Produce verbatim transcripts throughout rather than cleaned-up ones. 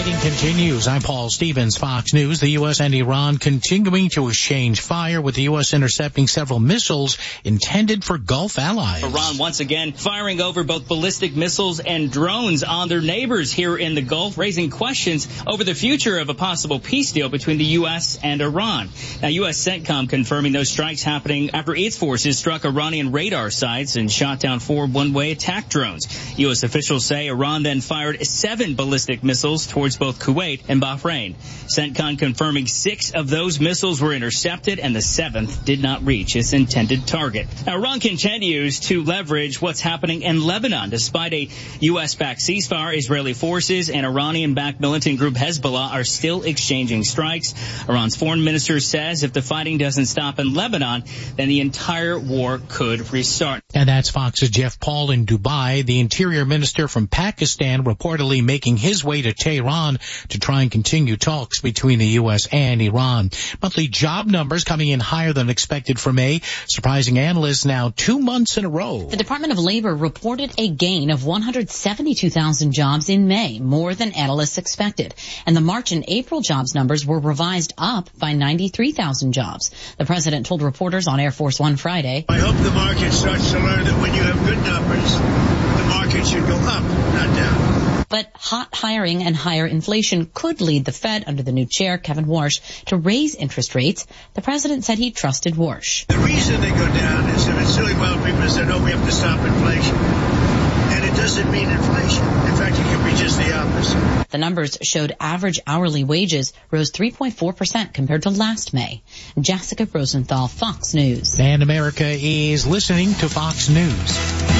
fighting continues. I'm Paul Stevens, Fox News. The U S and Iran continuing to exchange fire, with the U S intercepting several missiles intended for Gulf allies. Iran once again firing over both ballistic missiles and drones on their neighbors here in the Gulf, raising questions over the future of a possible peace deal between the U S and Iran. Now, U S CENTCOM confirming those strikes happening after its forces struck Iranian radar sites and shot down four one-way attack drones. U S officials say Iran then fired seven ballistic missiles towards both Kuwait and Bahrain. CENTCOM confirming six of those missiles were intercepted and the seventh did not reach its intended target. Now, Iran continues to leverage what's happening in Lebanon. Despite a U S-backed ceasefire, Israeli forces and Iranian-backed militant group Hezbollah are still exchanging strikes. Iran's foreign minister says if the fighting doesn't stop in Lebanon, then the entire war could restart. And that's Fox's Jeff Paul in Dubai. The interior minister from Pakistan reportedly making his way to Tehran to try and continue talks between the U S and Iran. Monthly job numbers coming in higher than expected for May, surprising analysts now two months in a row. The Department of Labor reported a gain of one hundred seventy-two thousand jobs in May, more than analysts expected. And the March and April jobs numbers were revised up by ninety-three thousand jobs. The president told reporters on Air Force One Friday, I hope the market starts to learn that when you have good numbers, the market should go up, not down. But hot hiring and higher inflation could lead the Fed, under the new chair, Kevin Warsh, to raise interest rates. The president said he trusted Warsh. The reason they go down is if it's doing well, people say, no, we have to stop inflation. And it doesn't mean inflation. In fact, it can be just the opposite. The numbers showed average hourly wages rose three point four percent compared to last May. Jessica Rosenthal, Fox News. And America is listening to Fox News.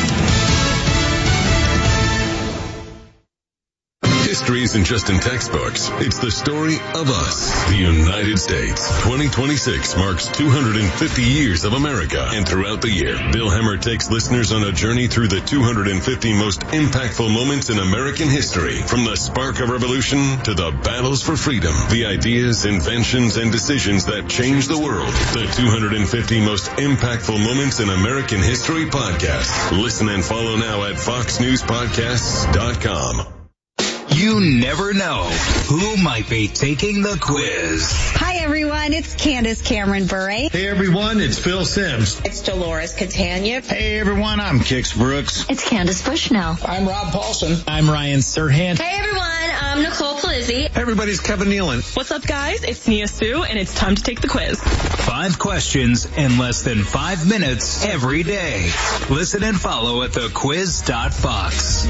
History isn't just in textbooks. It's the story of us, the United States. twenty twenty-six marks two hundred fifty years of America. And throughout the year, Bill Hemmer takes listeners on a journey through the two hundred fifty most impactful moments in American history. From the spark of revolution to the battles for freedom, the ideas, inventions, and decisions that changed the world. The two hundred fifty most impactful moments in American history podcast. Listen and follow now at fox news podcasts dot com. You never know who might be taking the quiz. Hi, everyone. It's Candace Cameron Bure. Hey, everyone. It's Phil Sims. It's Dolores Catania. Hey, everyone. I'm Kix Brooks. It's Candace Bushnell. I'm Rob Paulson. I'm Ryan Serhant. Hey, everyone. I'm Nicole Palizzi. Hey, everybody. It's Kevin Nealon. What's up, guys? It's Nia Sue, and it's time to take the quiz. Five questions in less than five minutes every day. Listen and follow at the quiz dot fox.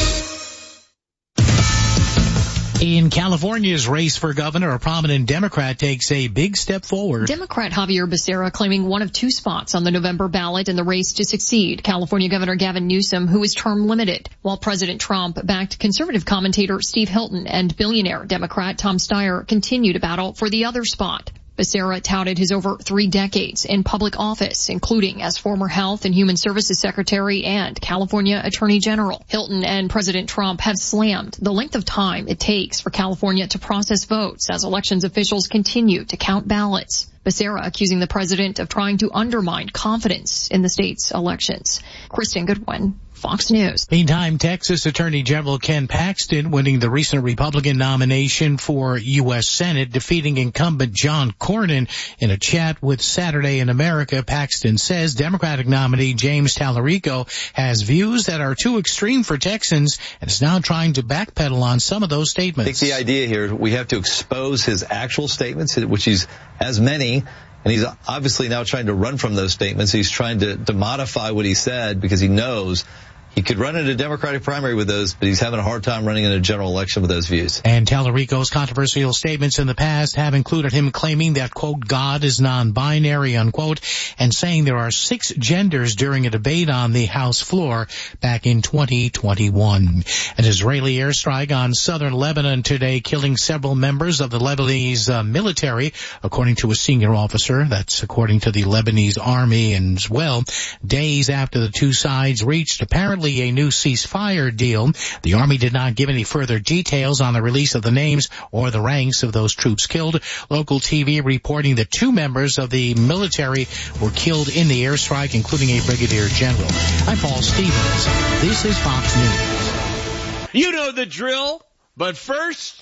In California's race for governor, a prominent Democrat takes a big step forward. Democrat Javier Becerra claiming one of two spots on the November ballot in the race to succeed California Governor Gavin Newsom, who is term limited, while President Trump backed conservative commentator Steve Hilton and billionaire Democrat Tom Steyer continue to battle for the other spot. Becerra touted his over three decades in public office, including as former Health and Human Services Secretary and California Attorney General. Hilton and President Trump have slammed the length of time it takes for California to process votes as elections officials continue to count ballots. Becerra accusing the president of trying to undermine confidence in the state's elections. Kristen Goodwin, Fox News. Meantime, Texas Attorney General Ken Paxton winning the recent Republican nomination for U S Senate, defeating incumbent John Cornyn. In a chat with Saturday in America, Paxton says Democratic nominee James Tallarico has views that are too extreme for Texans and is now trying to backpedal on some of those statements. I think the idea here, we have to expose his actual statements, which he's has many. And he's obviously now trying to run from those statements. He's trying to, to modify what he said because he knows he could run in a Democratic primary with those, but he's having a hard time running in a general election with those views. And Tallarico's controversial statements in the past have included him claiming that, quote, God is non-binary, unquote, and saying there are six genders during a debate on the House floor back in twenty twenty-one. An Israeli airstrike on southern Lebanon today, killing several members of the Lebanese uh, military, according to a senior officer. That's according to the Lebanese army as well. Days after the two sides reached apparently a new ceasefire deal. The Army did not give any further details on the release of the names or the ranks of those troops killed. Local T V reporting that two members of the military were killed in the airstrike, including a brigadier general. I'm Paul Stevens. This is Fox News. You know the drill, but first,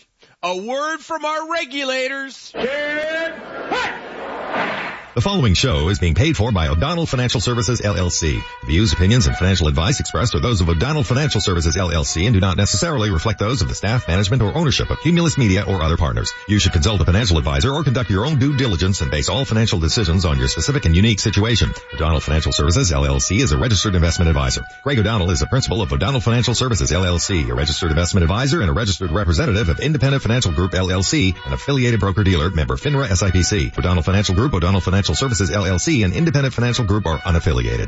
A word from our regulators. The following show is being paid for by O'Donnell Financial Services, L L C. The views, opinions, and financial advice expressed are those of O'Donnell Financial Services, L L C, and do not necessarily reflect those of the staff, management, or ownership of Cumulus Media or other partners. You should consult a financial advisor or conduct your own due diligence and base all financial decisions on your specific and unique situation. O'Donnell Financial Services, L L C, is a registered investment advisor. Greg O'Donnell is the principal of O'Donnell Financial Services, L L C, a registered investment advisor and a registered representative of Independent Financial Group, L L C, an affiliated broker-dealer, member FINRA S I P C. O'Donnell Financial Group, O'Donnell Financial Services, L L C, and Independent Financial Group are unaffiliated.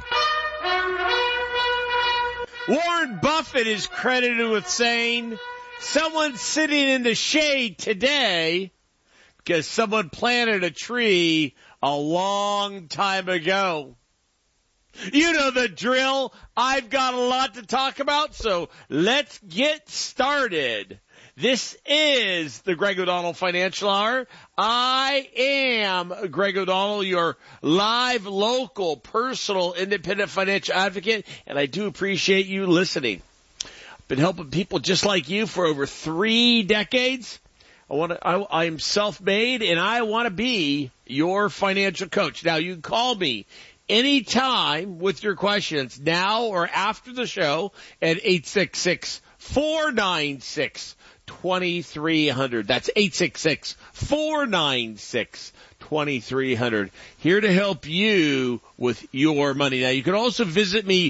Warren Buffett is credited with saying, someone's sitting in the shade today because someone planted a tree a long time ago. You know the drill. I've got a lot to talk about, so let's get started. This is the Greg O'Donnell Financial Hour. I am Greg O'Donnell, your live, local, personal, independent financial advocate, and I do appreciate you listening. I've been helping people just like you for over three decades. I want to, I, I'm self-made, and I want to be your financial coach. Now, you can call me anytime with your questions, now or after the show, at eight six six, four nine six, twenty-three hundred. That's eight six six, four nine six, twenty-three hundred. Here to help you with your money. Now, you can also visit me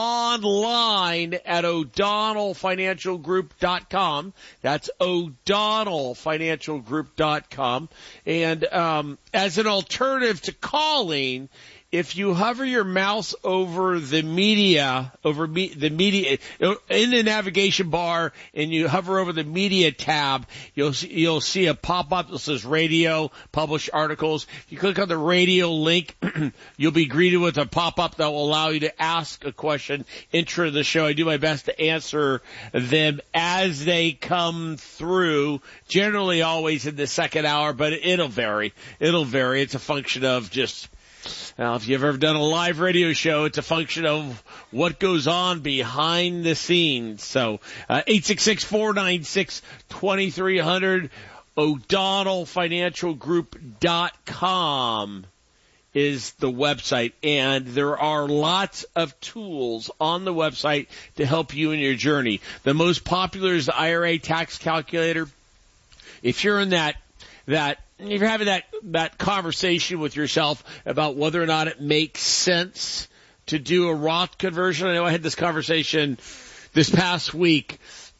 online at O'Donnell Financial Group dot com. That's O'Donnell Financial Group dot com. And um, as an alternative to calling, if you hover your mouse over the media, over me, the media, in the navigation bar, and you hover over the media tab, you'll see, you'll see a pop-up that says radio, published articles. If you click on the radio link, you'll be greeted with a pop-up that will allow you to ask a question, intro the show. I do my best to answer them as they come through, generally always in the second hour, but it'll vary. It'll vary. It's a function of just... Now, if you've ever done a live radio show, it's a function of what goes on behind the scenes. So, uh, eight six six, four nine six, twenty-three hundred, O'Donnell Financial Group dot com is the website. And there are lots of tools on the website to help you in your journey. The most popular is the I R A tax calculator. If you're in that, that, if you're having that, that conversation with yourself about whether or not it makes sense to do a Roth conversion, I know I had this conversation this past week.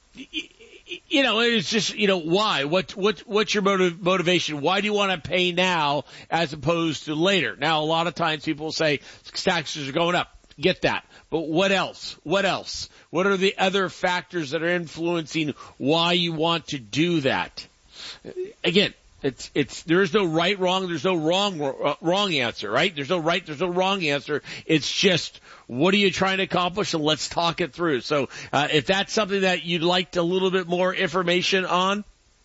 You know, it's just, you know, why? What, what, what's your motiv- motivation? Why do you want to pay now as opposed to later? Now, a lot of times people will say taxes are going up. Get that. But what else? What else? What are the other factors that are influencing why you want to do that? Again, It's, it's, there is no right, wrong, there's no wrong, uh, wrong answer, right? There's no right, there's no wrong answer. It's just, what are you trying to accomplish? And let's talk it through. So, uh, if that's something that you'd like a little bit more information on,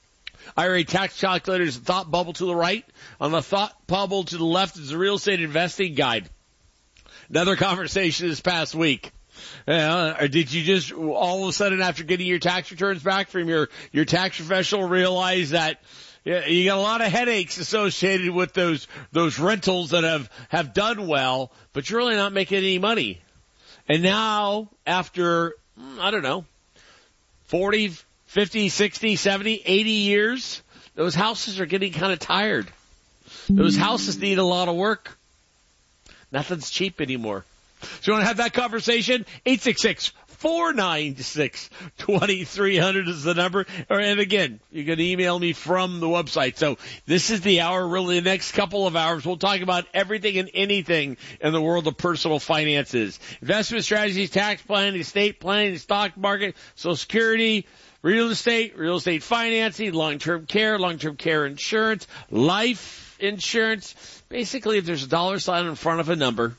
I R A tax calculator is the thought bubble to the right. On the thought bubble to the left is the real estate investing guide. Another conversation this past week. Uh, or did you just all of a sudden after getting your tax returns back from your, your tax professional realize that, yeah, you got a lot of headaches associated with those, those rentals that have, have done well, but you're really not making any money. And now, after, I don't know, forty, fifty, sixty, seventy, eighty years, those houses are getting kind of tired. Those houses need a lot of work. Nothing's cheap anymore. So you want to have that conversation? eight six six, four nine six, twenty-three hundred is the number. And again, you can email me from the website. So this is the hour, really the next couple of hours. We'll talk about everything and anything in the world of personal finances. Investment strategies, tax planning, estate planning, stock market, Social Security, real estate, real estate financing, long-term care, long-term care insurance, life insurance. Basically, if there's a dollar sign in front of a number,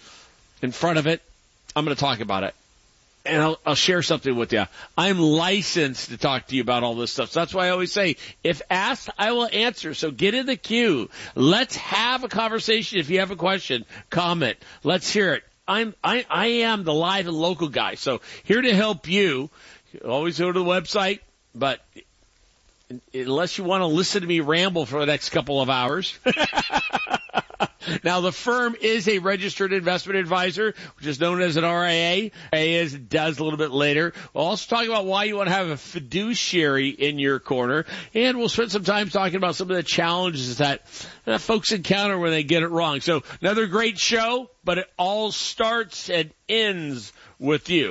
in front of it, I'm going to talk about it. And I'll, I'll share something with you. I'm licensed to talk to you about all this stuff. So that's why I always say, if asked, I will answer. So get in the queue. Let's have a conversation. If you have a question, comment. Let's hear it. I'm, I, I am the live and local guy. So here to help you. Always go to the website, but unless you want to listen to me ramble for the next couple of hours. Now, the firm is a registered investment advisor, which is known as an R I A. A is does a little bit later. We'll also talk about why you want to have a fiduciary in your corner, and we'll spend some time talking about some of the challenges that uh, folks encounter when they get it wrong. So, another great show, but it all starts and ends with you.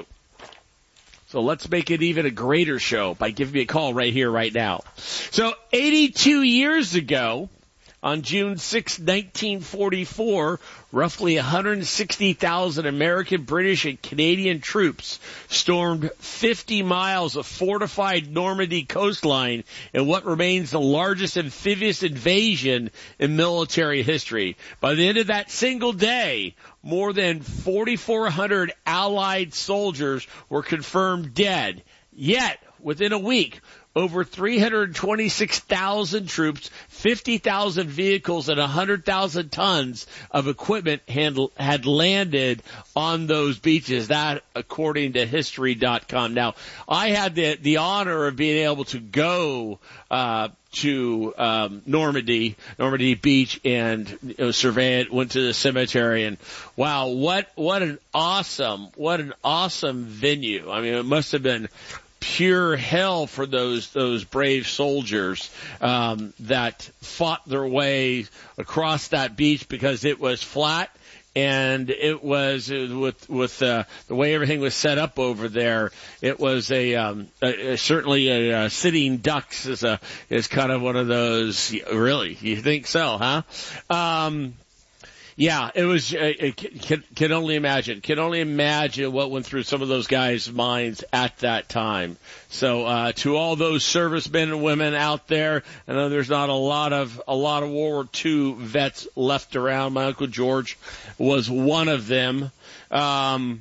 So let's make it even a greater show by giving me a call right here, right now. So eighty-two years ago, on June sixth, nineteen forty-four, roughly one hundred sixty thousand American, British, and Canadian troops stormed fifty miles of fortified Normandy coastline in what remains the largest amphibious invasion in military history. By the end of that single day, more than forty-four hundred Allied soldiers were confirmed dead. Yet, within a week, over three hundred twenty-six thousand troops, fifty thousand vehicles, and one hundred thousand tons of equipment handle, had landed on those beaches. That, according to History dot com. Now, I had the, the honor of being able to go uh to um Normandy, Normandy Beach, and you know, survey it, went to the cemetery, and wow, what what an awesome, what an awesome venue. I mean, it must have been pure hell for those those brave soldiers um, that fought their way across that beach, because it was flat and it was with with uh, the way everything was set up over there. It was a, um, a, a certainly a, a sitting ducks is a is kind of one of those. Really, you think so, huh? Um, Yeah, it was, uh, can, can only imagine, can only imagine what went through some of those guys' minds at that time. So, uh, to all those servicemen and women out there, I know there's not a lot of, a lot of World War Two vets left around. My Uncle George was one of them. Um,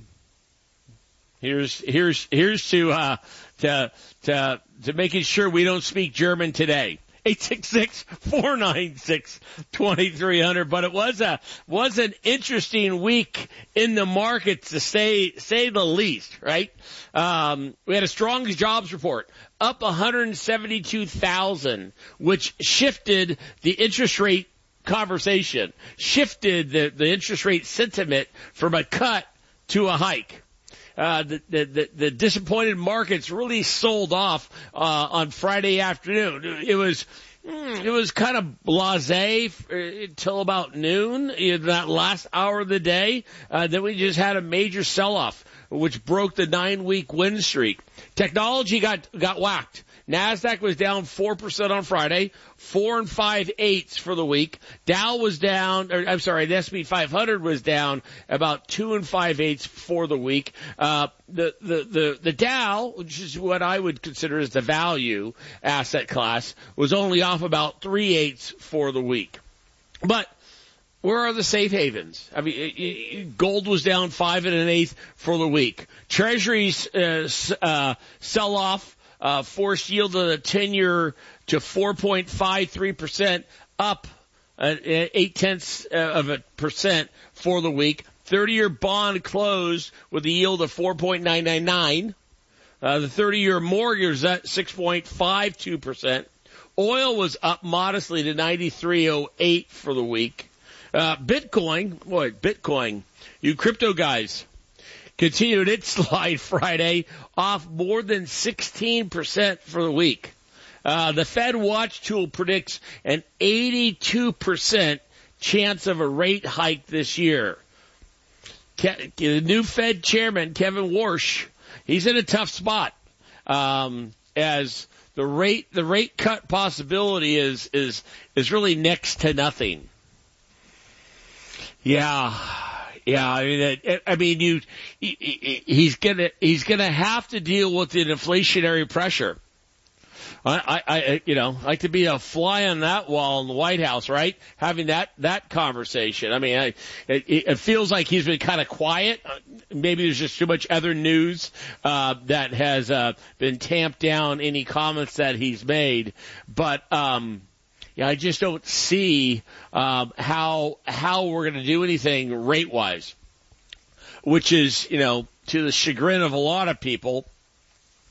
here's, here's, here's to, uh, to, to, to making sure we don't speak German today. eight six six, four nine six, two three zero zero. But it was a was an interesting week in the markets, to say say the least, right? Um, we had a strong jobs report, up one hundred seventy-two thousand, which shifted the interest rate conversation, shifted the, the interest rate sentiment from a cut to a hike. Uh, the, the, the disappointed markets really sold off, uh, on Friday afternoon. It was, it was kind of blasé until about noon, in that last hour of the day. Uh, then we just had a major sell-off, which broke the nine-week win streak. Technology got, got whacked. NASDAQ was down four percent on Friday, four and five eighths for the week. Dow was down, or I'm sorry, the S and P five hundred was down about two and five eighths for the week. Uh, the, the, the, the Dow, which is what I would consider as the value asset class, was only off about three eighths for the week. But where are the safe havens? I mean, gold was down five and an eighth for the week. Treasuries, uh, uh, sell off. Uh, forced yield of the ten-year to four point five three percent, up uh, eight tenths of a percent for the week. thirty-year bond closed with a yield of four point nine nine nine. Uh, the thirty-year mortgage is at six point five two percent. Oil was up modestly to ninety-three oh eight for the week. Uh, Bitcoin, boy, Bitcoin, you crypto guys, continued its slide Friday, off more than sixteen percent for the week. Uh, the Fed Watch tool predicts an eighty-two percent chance of a rate hike this year. Ke- the new Fed chairman, Kevin Warsh, he's in a tough spot, um, as the rate, the rate cut possibility is, is, is really next to nothing. Yeah. Yeah, I mean, it, I mean, you, he, he's gonna, he's gonna have to deal with the inflationary pressure. I, I, you know, like to be a fly on that wall in the White House, right? Having that, that conversation. I mean, I, it, it feels like he's been kind of quiet. Maybe there's just too much other news, uh, that has, uh, been tamped down any comments that he's made. But, um, yeah, I just don't see um, how how we're going to do anything rate-wise, which is, you know, to the chagrin of a lot of people.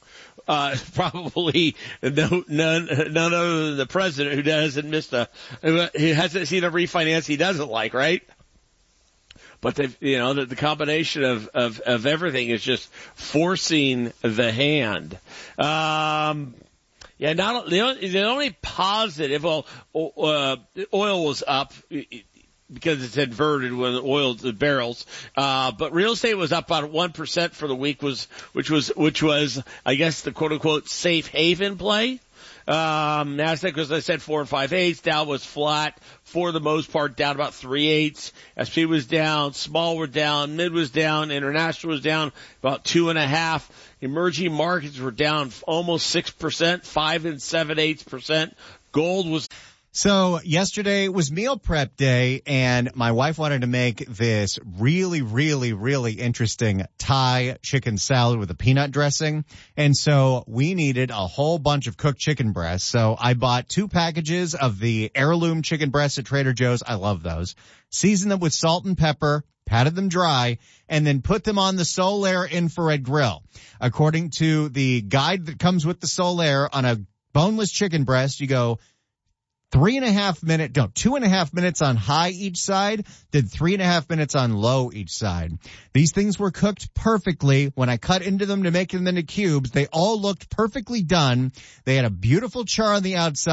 uh, probably no, none, none other than the president, who hasn't missed a, who hasn't seen a refinance he doesn't like, right? But they, you know, the, the combination of, of, of everything is just forcing the hand. Um, yeah, not the only, the only positive. Well, uh, oil was up because it's inverted when the oil the barrels. Uh, but real estate was up about one percent for the week, was which was which was I guess the quote unquote safe haven play. Um, Nasdaq, as I said, four and five eighths. Dow was flat for the most part, down about three eighths. S and P was down, small were down, mid was down, international was down about two and a half. Emerging markets were down almost six percent, five and seven eighths percent. Gold was. So yesterday was meal prep day, and my wife wanted to make this really, really, really interesting Thai chicken salad with a peanut dressing. And so we needed a whole bunch of cooked chicken breasts. So I bought two packages of the heirloom chicken breasts at Trader Joe's. I love those. Seasoned them with salt and pepper, patted them dry, and then put them on the Solaire infrared grill. According to the guide that comes with the Solaire, on a boneless chicken breast, you go Three and a half minute, no, two and a half minutes on high each side, then three and a half minutes on low each side. These things were cooked perfectly. When I cut into them to make them into cubes, they all looked perfectly done. They had a beautiful char on the outside.